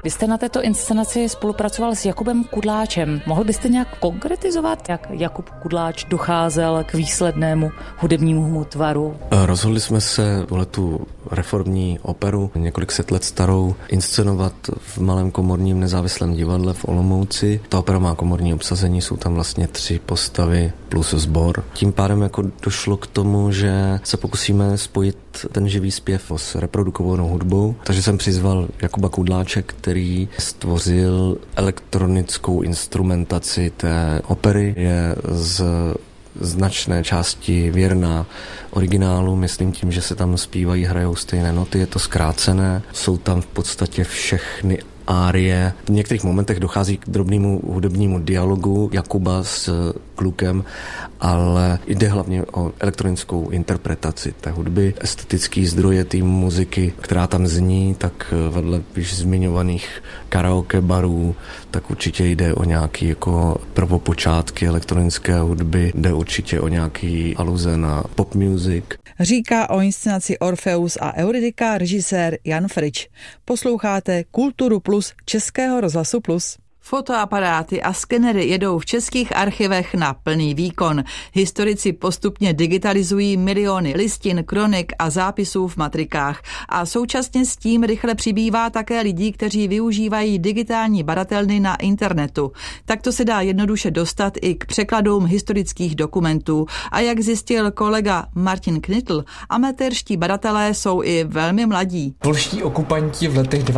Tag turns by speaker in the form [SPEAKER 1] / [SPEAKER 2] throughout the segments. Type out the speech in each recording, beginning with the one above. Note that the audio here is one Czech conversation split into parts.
[SPEAKER 1] Vy jste na této inscenaci spolupracoval s Jakubem Kudláčem. Mohl byste nějak konkretizovat, jak Jakub Kudláč docházel k výslednému hudebnímu tvaru?
[SPEAKER 2] Rozhodli jsme se tu reformní operu, několik set let starou, inscenovat v malém komorním nezávislém divadle v Olomouci. Ta opera má komorní obsazení, jsou tam vlastně 3 postavy plus sbor. Tím pádem jako došlo k tomu, že se pokusíme spojit ten živý zpěv s reprodukovanou hudbou. Takže jsem přizval Jakuba Kudláče, který stvořil elektronickou instrumentaci té opery. Je z značné části věrná originálu, myslím tím, že se tam zpívají, hrajou stejné noty, je to zkrácené, jsou tam v podstatě všechny árie. V některých momentech dochází k drobnému hudebnímu dialogu Jakuba s klukem, ale jde hlavně o elektronickou interpretaci té hudby. Estetický zdroje té muziky, která tam zní, tak vedle již zmiňovaných karaoke barů, tak určitě jde o nějaký jako prvopočátky elektronické hudby, jde určitě o nějaký aluze na pop music.
[SPEAKER 3] Říká o inscenaci Orfeus a Euridika režisér Jan Frič. Posloucháte Kulturu Plus Českého rozhlasu Plus. Fotoaparáty a skenery jedou v českých archivech na plný výkon. Historici postupně digitalizují miliony listin, kronik a zápisů v matrikách. A současně s tím rychle přibývá také lidí, kteří využívají digitální badatelny na internetu. Takto se dá jednoduše dostat i k překladům historických dokumentů. A jak zjistil kolega Martin Knitl, amatérští badatelé jsou i velmi mladí.
[SPEAKER 4] Polští okupanti v letech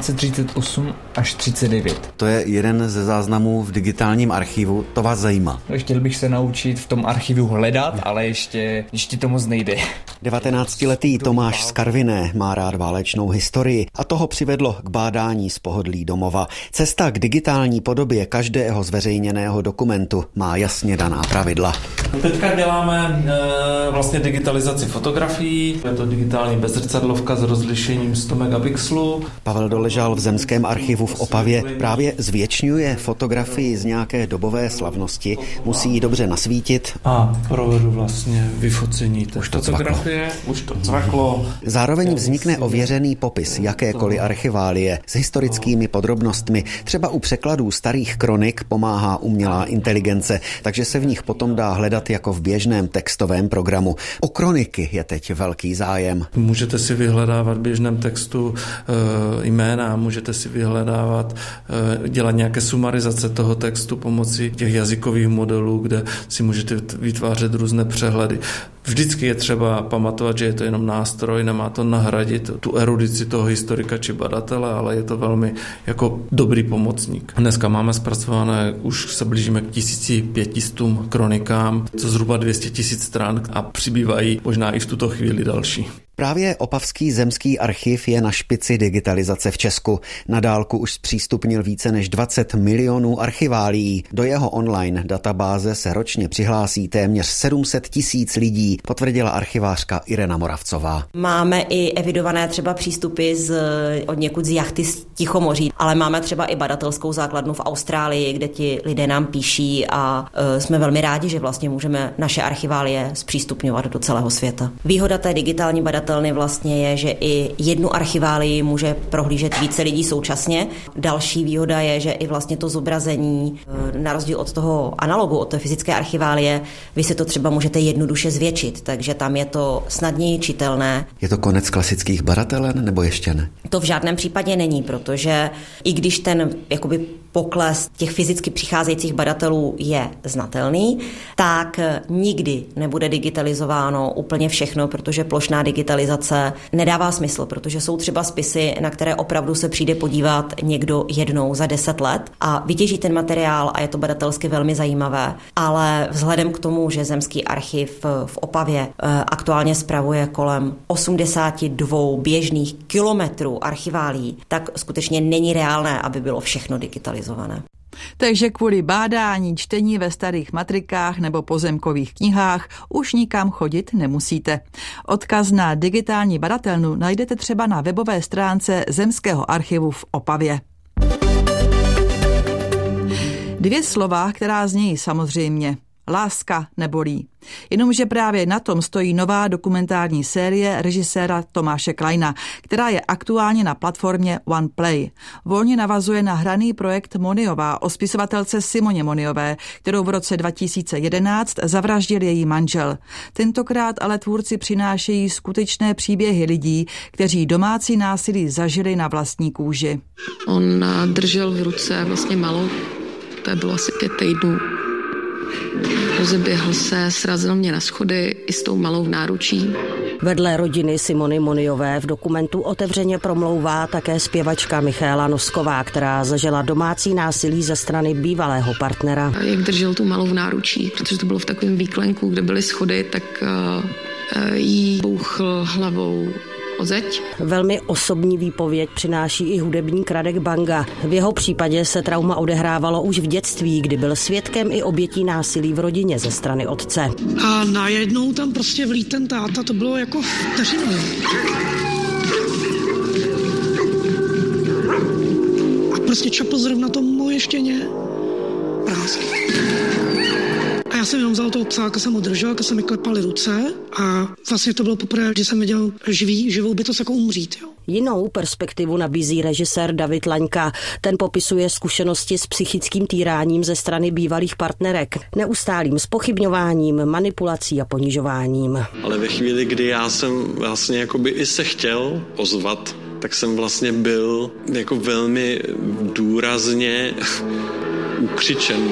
[SPEAKER 4] 1938 až 39.
[SPEAKER 5] To je jeden ze záznamů v digitálním archivu, to vás zajímá.
[SPEAKER 4] Chtěl bych se naučit v tom archivu hledat, ale ještě to moc nejde.
[SPEAKER 5] 19letý Tomáš z Karviné má rád válečnou historii a toho přivedlo k bádání z pohodlí domova. Cesta k digitální podobě každého zveřejněného dokumentu má jasně daná pravidla.
[SPEAKER 6] Teďka děláme vlastně digitalizaci fotografií. Je to digitální bezrcadlovka s rozlišením 100 megapixelů.
[SPEAKER 5] Pavel Doležal v Zemském archivu v Opavě právě zvětšňuje fotografii z nějaké dobové slavnosti, musí ji dobře nasvítit.
[SPEAKER 6] A provedu vlastně vyfocení té fotografie. Už to cvaklo.
[SPEAKER 5] Zároveň vznikne ověřený popis jakékoliv archiválie s historickými podrobnostmi. Třeba u překladů starých kronik pomáhá umělá inteligence, takže se v nich potom dá hledat jako v běžném textovém programu. O kroniky je teď velký zájem.
[SPEAKER 6] Můžete si vyhledávat v běžném textu jména, můžete si vyhledávat, dělat nějaké sumarizace toho textu pomocí těch jazykových modelů, kde si můžete vytvářet různé přehledy. Vždycky je třeba pamatovat, že je to jenom nástroj, nemá to nahradit tu erudici toho historika či badatele, ale je to velmi jako dobrý pomocník. Dneska máme zpracované, už se blížíme k 1500 kronikám, co zhruba 200 000 stran a přibývají možná i v tuto chvíli další.
[SPEAKER 5] Právě Opavský zemský archiv je na špici digitalizace v Česku. Na dálku už zpřístupnil více než 20 milionů archiválií. Do jeho online databáze se ročně přihlásí téměř 700 000 lidí, potvrdila archivářka Irena Moravcová.
[SPEAKER 7] Máme i evidované třeba přístupy od někud z jachty z Tichomoří, ale máme třeba i badatelskou základnu v Austrálii, kde ti lidé nám píší a jsme velmi rádi, že vlastně můžeme naše archiválie zpřístupňovat do celého světa. Výhoda té digitální badatelny vlastně je, že i jednu archiválii může prohlížet více lidí současně. Další výhoda je, že i vlastně to zobrazení, na rozdíl od toho analogu, od té fyzické archiválie, vy si to třeba můžete jednoduše zvětšit, takže tam je to snadněji čitelné.
[SPEAKER 5] Je to konec klasických badatelen nebo ještě ne?
[SPEAKER 7] To v žádném případě není, protože i když ten jakoby pokles těch fyzicky přicházejících badatelů je znatelný, tak nikdy nebude digitalizováno úplně všechno, protože plošná digitalizace nedává smysl, protože jsou třeba spisy, na které opravdu se přijde podívat někdo jednou za 10 let a vytěží ten materiál a je to badatelsky velmi zajímavé. Ale vzhledem k tomu, že Zemský archiv v Opavě aktuálně spravuje kolem 82 běžných kilometrů archiválií, tak skutečně není reálné, aby bylo všechno digitalizované.
[SPEAKER 3] Takže kvůli bádání, čtení ve starých matrikách nebo pozemkových knihách už nikam chodit nemusíte. Odkaz na digitální badatelnu najdete třeba na webové stránce Zemského archivu v Opavě. 2 slova, která znějí samozřejmě. Láska nebolí. Jenomže právě na tom stojí nová dokumentární série režiséra Tomáše Kleina, která je aktuálně na platformě OnePlay. Volně navazuje na hraný projekt Moniová o spisovatelce Simoně Moniové, kterou v roce 2011 zavraždil její manžel. Tentokrát ale tvůrci přinášejí skutečné příběhy lidí, kteří domácí násilí zažili na vlastní kůži.
[SPEAKER 8] On držel v ruce vlastně malou, to bylo asi 5 týdnů. Rozeběhl se, srazil mě na schody i s tou malou v náručí.
[SPEAKER 7] Vedle rodiny Simony Moniové v dokumentu otevřeně promlouvá také zpěvačka Michaela Nosková, která zažila domácí násilí ze strany bývalého partnera.
[SPEAKER 8] Jak držel tu malou v náručí, protože to bylo v takovém výklenku, kde byly schody, tak jí bouchl hlavou o zeď.
[SPEAKER 7] Velmi osobní výpověď přináší i hudebník Radek Banga. V jeho případě se trauma odehrávalo už v dětství, kdy byl svědkem i obětí násilí v rodině ze strany otce.
[SPEAKER 9] A najednou tam prostě vlít ten táta, to bylo jako vteřiny. A prostě čapl zrovna to moje štěně. Prásky. A já jsem jenom vzal toho psáka, jsem ho držel, jsem mi klepali ruce a vlastně to bylo poprvé, kdy jsem viděl živou bytost jako umřít. Jo.
[SPEAKER 7] Jinou perspektivu nabízí režisér David Laňka. Ten popisuje zkušenosti s psychickým týráním ze strany bývalých partnerek, neustálým zpochybňováním, manipulací a ponižováním.
[SPEAKER 10] Ale ve chvíli, kdy já jsem vlastně jakoby i se chtěl ozvat, tak jsem vlastně byl jako velmi důrazně ukřičen.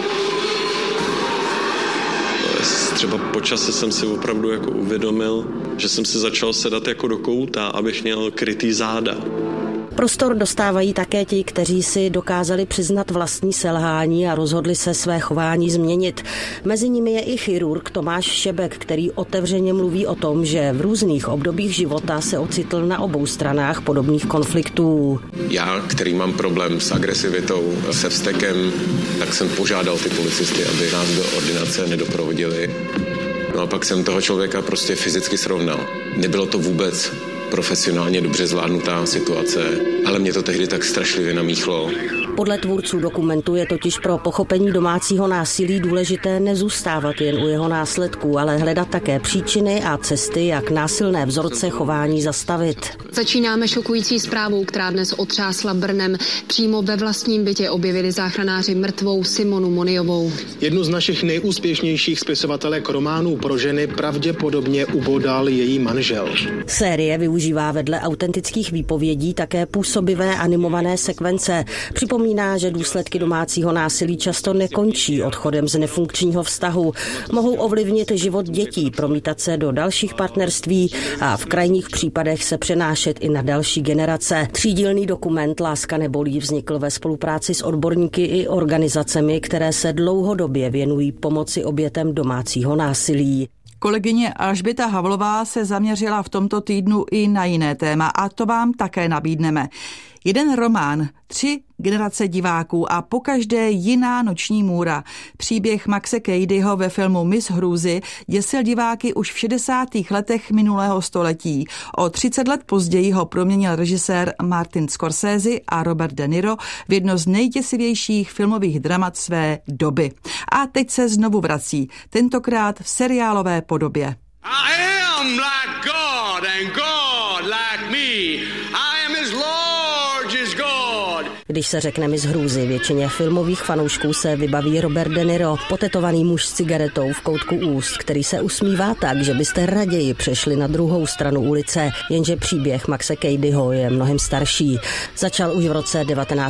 [SPEAKER 10] Třeba po čase jsem si opravdu jako uvědomil, že jsem si začal sedat jako do kouta, abych měl krytý záda.
[SPEAKER 7] Prostor dostávají také ti, kteří si dokázali přiznat vlastní selhání a rozhodli se své chování změnit. Mezi nimi je i chirurg Tomáš Šebek, který otevřeně mluví o tom, že v různých obdobích života se ocitl na obou stranách podobných konfliktů.
[SPEAKER 11] Já, který mám problém s agresivitou, se vztekem, tak jsem požádal ty policisty, aby nás do ordinace nedoprovodili. No a pak jsem toho člověka prostě fyzicky srovnal. Nebylo to vůbec profesionálně dobře zvládnutá situace, ale mě to tehdy tak strašlivě namíchlo.
[SPEAKER 7] Podle tvůrců dokumentu je totiž pro pochopení domácího násilí důležité nezůstávat jen u jeho následků, ale hledat také příčiny a cesty, jak násilné vzorce chování zastavit.
[SPEAKER 12] Začínáme šokující zprávou, která dnes otřásla Brnem. Přímo ve vlastním bytě objevili záchranáři mrtvou Simonu Moniovou.
[SPEAKER 13] Jednu z našich nejúspěšnějších spisovatelek románů pro ženy pravděpodobně ubodal její manžel.
[SPEAKER 7] Série využívá vedle autentických výpovědí také působivé animované sekvence. Připomíná, že důsledky domácího násilí často nekončí odchodem z nefunkčního vztahu. Mohou ovlivnit život dětí, promítat se do dalších partnerství a v krajních případech se přenášet i na další generace. Třídílný dokument Láska nebolí vznikl ve spolupráci s odborníky i organizacemi, které se dlouhodobě věnují pomoci obětem domácího násilí.
[SPEAKER 3] Kolegyně Alžběta Havlová se zaměřila v tomto týdnu i na jiné téma a to vám také nabídneme. Jeden román, 3 generace diváků a pokaždé jiná noční můra. Příběh Maxe Cadyho ve filmu Miss Hrůzy děsil diváky už v 60. letech minulého století. O 30 let později ho proměnil režisér Martin Scorsese a Robert De Niro v jedno z nejděsivějších filmových dramat své doby. A teď se znovu vrací, tentokrát v seriálové podobě.
[SPEAKER 14] I am like God and God like me. I am as large as God.
[SPEAKER 7] Když se řekne Miss Hrůzy, většině filmových fanoušků se vybaví Robert De Niro, potetovaný muž s cigaretou v koutku úst, který se usmívá tak, že byste raději přešli na druhou stranu ulice, jenže příběh Maxe Cadyho je mnohem starší. Začal už v roce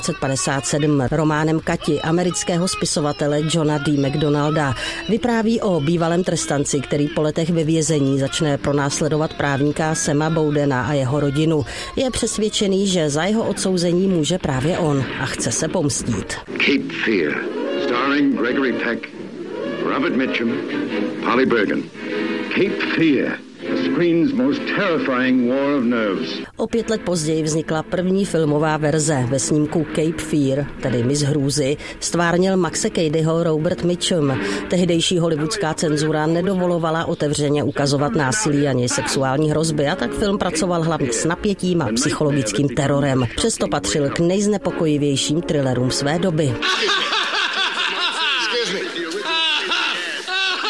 [SPEAKER 7] 1957 románem Kati amerického spisovatele Johna D. McDonalda. Vypráví o bývalém trestanci, který po letech ve vězení začne pronásledovat právníka Sama Bowdena a jeho rodinu. Je přesvědčený, že za jeho odsouzení může právě on a chce se pomstít.
[SPEAKER 15] Cape Fear, starring Gregory Peck, Robert Mitchum, Polly Bergen. Cape Fear, the screen's most terrifying war of nerves.
[SPEAKER 7] O 5 let později vznikla první filmová verze. Ve snímku Cape Fear, tedy Miss Hrůzy, stvárnil Maxe Cadyho Robert Mitchum. Tehdejší hollywoodská cenzura nedovolovala otevřeně ukazovat násilí ani sexuální hrozby a tak film pracoval hlavně s napětím a psychologickým terorem. Přesto patřil k nejznepokojivějším thrillerům své doby.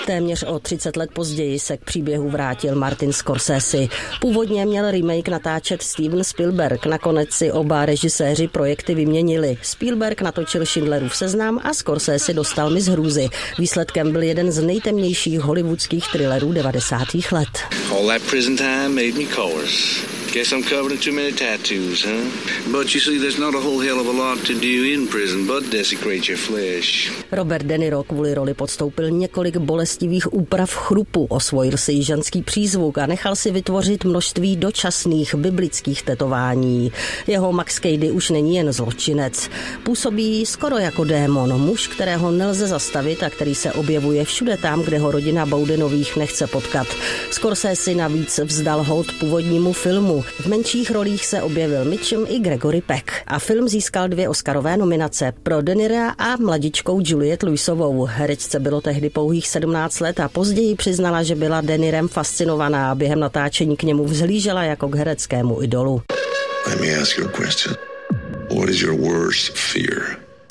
[SPEAKER 16] Téměř o 30 let později se k příběhu vrátil Martin Scorsese. Původně měl remake natáčet Steven Spielberg, nakonec si oba režiséři projekty vyměnili. Spielberg natočil Schindlerův seznam a Scorsese dostal Miss Hrůzy. Výsledkem byl jeden z nejtemnějších hollywoodských thrillerů 90. let.
[SPEAKER 17] All that prison time made me coarse. Guess I'm covered in too many tattoos, huh? But you see, there's not a whole hell of a lot to do in prison but desecrate your flesh.
[SPEAKER 16] Robert De Niro kvůli roli podstoupil několik bolestivých úprav chrupu, osvojil si jižanský přízvuk a nechal si vytvořit množství dočasných biblických tetování. Jeho Max Cady už není jen zločinec. Působí skoro jako démon, muž, kterého nelze zastavit a který se objevuje všude tam, kde ho rodina Bowdenových nechce potkat. Scorsese navíc vzdal hold původnímu filmu. V menších rolích se objevil Mitchum i Gregory Peck a film získal 2 Oscarové nominace pro De Nira a mladičkou Juliette Lewisovou. Herečce bylo tehdy pouhých 17 let a později přiznala, že byla De Nirem fascinovaná a během natáčení k němu vzhlížela jako k hereckému idolu.
[SPEAKER 18] Let me ask you a question. What is your worst fear?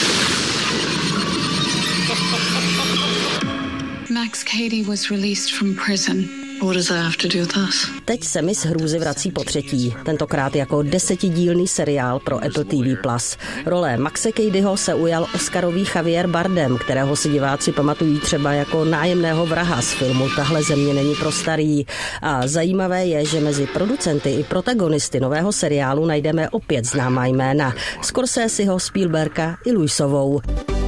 [SPEAKER 8] Max Cady was released from prison. What does that have to do with us?
[SPEAKER 16] Teď se Miss Hrůzy vrací po třetí, tentokrát jako 10dílný seriál pro Apple TV+. Role Maxe Cadyho se ujal Oscarový Javier Bardem, kterého si diváci pamatují třeba jako nájemného vraha z filmu Tahle země není pro starý. A zajímavé je, že mezi producenty i protagonisty nového seriálu najdeme opět známá jména. Scorseseho, Spielberga i Lewisovou.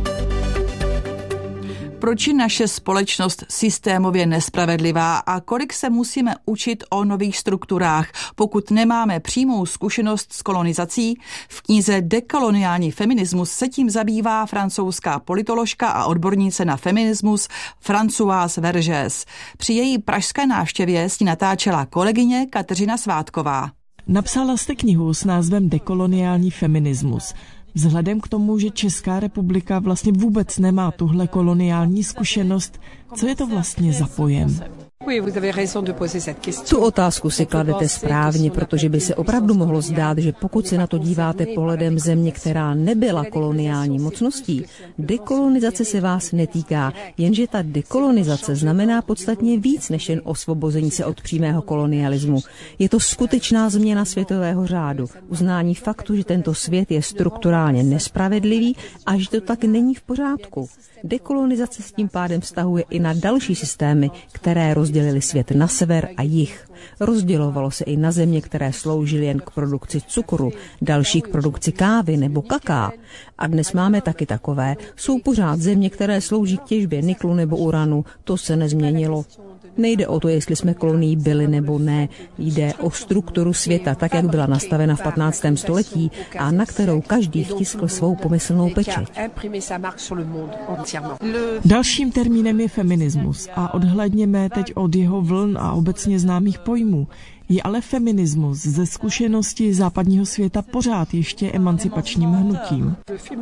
[SPEAKER 3] Proč je naše společnost systémově nespravedlivá a kolik se musíme učit o nových strukturách, pokud nemáme přímou zkušenost s kolonizací? V knize Dekoloniální feminismus se tím zabývá francouzská politoložka a odbornice na feminismus Françoise Vergès. Při její pražské návštěvě s ní natáčela kolegyně Kateřina Svátková.
[SPEAKER 19] Napsala jste knihu s názvem Dekoloniální feminismus. Vzhledem k tomu, že Česká republika vlastně vůbec nemá tuhle koloniální zkušenost, co je to vlastně za pojem?
[SPEAKER 20] Tu otázku si kladete správně, protože by se opravdu mohlo zdát, že pokud se na to díváte pohledem země, která nebyla koloniální mocností, dekolonizace se vás netýká, jenže ta dekolonizace znamená podstatně víc než jen osvobození se od přímého kolonialismu. Je to skutečná změna světového řádu, uznání faktu, že tento svět je strukturálně nespravedlivý a že to tak není v pořádku. Dekolonizace s tím pádem vztahuje i na další systémy, které rozdělily svět na sever a jih. Rozdělovalo se i na země, které sloužily jen k produkci cukru, další k produkci kávy nebo kaká. A dnes máme taky takové. Jsou pořád země, které slouží k těžbě niklu nebo uranu. To se nezměnilo. Nejde o to, jestli jsme kolonií byli nebo ne. Jde o strukturu světa, tak jak byla nastavena v 15. století a na kterou každý vtiskl svou pomyslnou pečeť.
[SPEAKER 19] Dalším termínem je feminismus a odhlédněme teď od jeho vln a obecně známých pojmů. Je ale feminismus ze zkušenosti západního světa pořád ještě emancipačním hnutím?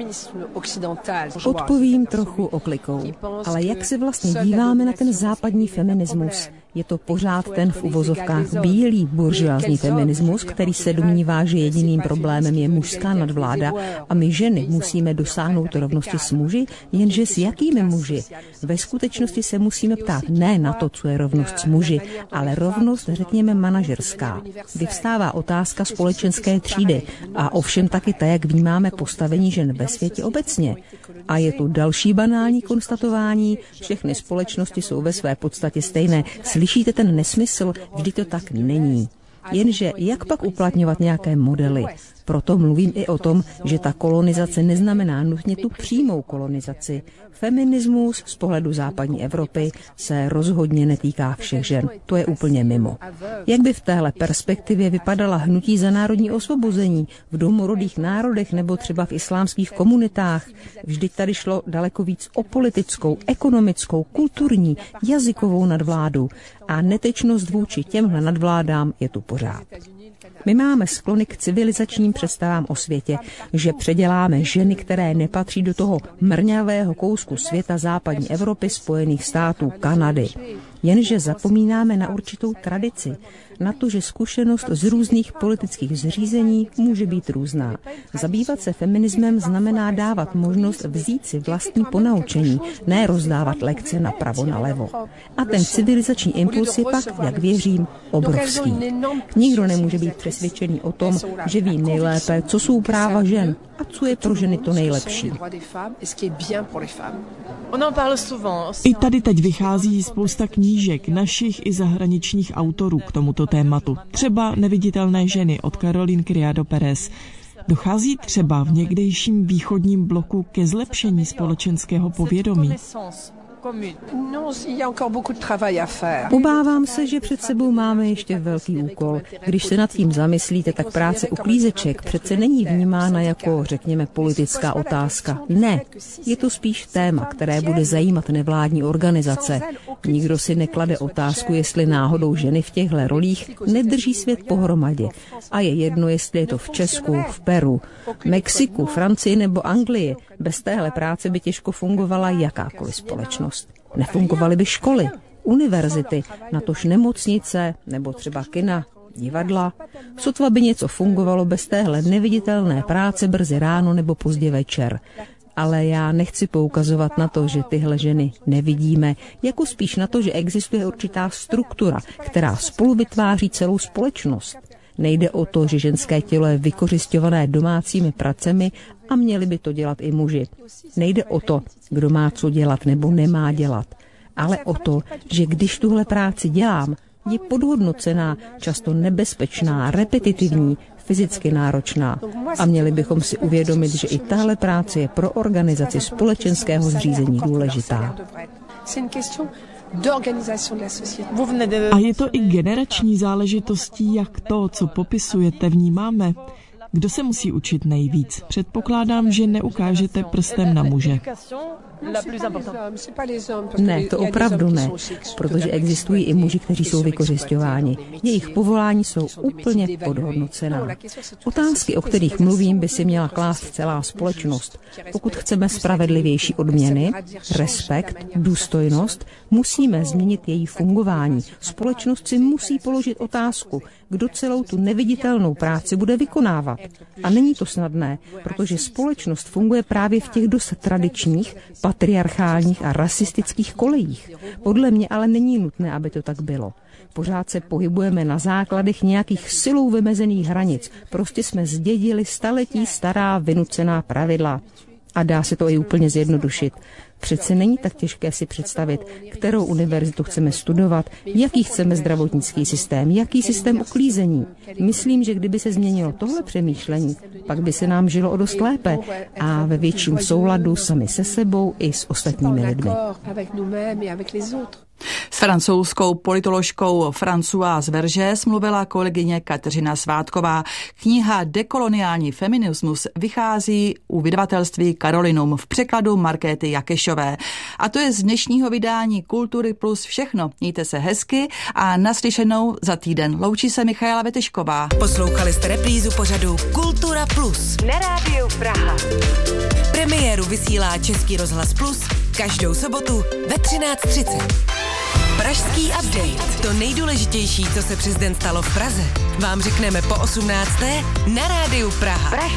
[SPEAKER 20] Odpovím trochu oklikou. Ale jak se vlastně díváme na ten západní feminismus? Je to pořád ten v uvozovkách bílý buržoázní feminismus, který se domnívá, že jediným problémem je mužská nadvláda a my ženy musíme dosáhnout rovnosti s muži, jenže s jakými muži? Ve skutečnosti se musíme ptát ne na to, co je rovnost s muži, ale rovnost, řekněme, manažerská. Vyvstává otázka společenské třídy a ovšem taky tak, jak vnímáme postavení žen ve světě obecně. A je tu další banální konstatování, všechny společnosti jsou ve své podstatě stejné. Slyšíte ten nesmysl? Vždyť to tak není. Jenže jak pak uplatňovat nějaké modely? Proto mluvím i o tom, že ta kolonizace neznamená nutně tu přímou kolonizaci. Feminismus z pohledu západní Evropy se rozhodně netýká všech žen. To je úplně mimo. Jak by v téhle perspektivě vypadala hnutí za národní osvobození v domorodých národech nebo třeba v islámských komunitách? Vždyť tady šlo daleko víc o politickou, ekonomickou, kulturní, jazykovou nadvládu. A netečnost vůči těmhle nadvládám je tu pořád. My máme sklony k civilizačním představám o světě, že předěláme ženy, které nepatří do toho mrňavého kousku světa západní Evropy, Spojených států, Kanady. jenže zapomínáme na určitou tradici, na to, že zkušenost z různých politických zřízení může být různá. Zabývat se feminismem znamená dávat možnost vzít si vlastní ponaučení, ne rozdávat lekce napravo nalevo. A ten civilizační impuls je pak, jak věřím, obrovský. Nikdo nemůže být přesvědčený o tom, že ví nejlépe, co jsou práva žen a co je pro ženy to nejlepší.
[SPEAKER 19] I tady teď vychází spousta knížek našich i zahraničních autorů k tomuto tématu. Třeba Neviditelné ženy od Caroline Criado Pérez. Dochází třeba v někdejším východním bloku ke zlepšení společenského povědomí?
[SPEAKER 20] Obávám se, že před sebou máme ještě velký úkol. Když se nad tím zamyslíte, tak práce uklízeček přece není vnímána jako, řekněme, politická otázka. Ne, je to spíš téma, které bude zajímat nevládní organizace. Nikdo si neklade otázku, jestli náhodou ženy v těchto rolích nedrží svět pohromadě. A je jedno, jestli je to v Česku, v Peru, Mexiku, Francii nebo Anglii. Bez téhle práce by těžko fungovala jakákoliv společnost. Nefungovaly by školy, univerzity, natož nemocnice nebo třeba kina, divadla. Sotva by něco fungovalo bez téhle neviditelné práce brzy ráno nebo pozdě večer. Ale já nechci poukazovat na to, že tyhle ženy nevidíme, jako spíš na to, že existuje určitá struktura, která spolu vytváří celou společnost. Nejde o to, že ženské tělo je vykořisťované domácími pracemi a měli by to dělat i muži. Nejde o to, kdo má co dělat nebo nemá dělat, ale o to, že když tuhle práci dělám, je podhodnocená, často nebezpečná, repetitivní, fyzicky náročná. A měli bychom si uvědomit, že i tahle práce je pro organizaci společenského zřízení důležitá.
[SPEAKER 19] A je to i generační záležitostí, jak to, co popisujete, vnímáme. Kdo se musí učit nejvíc? Předpokládám, že neukážete prstem na muže.
[SPEAKER 20] Ne, to opravdu ne, protože existují i muži, kteří jsou vykořisťováni. Jejich povolání jsou úplně podhodnocená. Otázky, o kterých mluvím, by si měla klást celá společnost. Pokud chceme spravedlivější odměny, respekt, důstojnost, musíme změnit její fungování. Společnost si musí položit otázku, kdo celou tu neviditelnou práci bude vykonávat. A není to snadné, protože společnost funguje právě v těch dost tradičních, patriarchálních a rasistických kolejích. Podle mě ale není nutné, aby to tak bylo. Pořád se pohybujeme na základech nějakých silou vymezených hranic. Prostě jsme zdědili staletí stará vynucená pravidla. A dá se to i úplně zjednodušit. Přece není tak těžké si představit, kterou univerzitu chceme studovat, jaký chceme zdravotnický systém, jaký systém uklízení. Myslím, že kdyby se změnilo tohle přemýšlení, pak by se nám žilo o dost lépe a ve větším souladu sami se sebou i s ostatními lidmi.
[SPEAKER 3] S francouzskou politoložkou Françoise Vergès mluvila kolegyně Kateřina Svátková. Kniha Dekoloniální feminismus vychází u vydavatelství Carolinum v překladu Markéty Jakešové. A to je z dnešního vydání Kultury Plus všechno. Mějte se hezky a naslyšenou za týden. Loučí se Michaela Vetešková.
[SPEAKER 21] Poslouchali jste reprízu pořadu Kultura Plus na Rádiu Praha. Premiéru vysílá Český rozhlas Plus každou sobotu ve 13:30. Pražský update. To nejdůležitější, co se přes den stalo v Praze, vám řekneme po 18. na Rádiu Praha.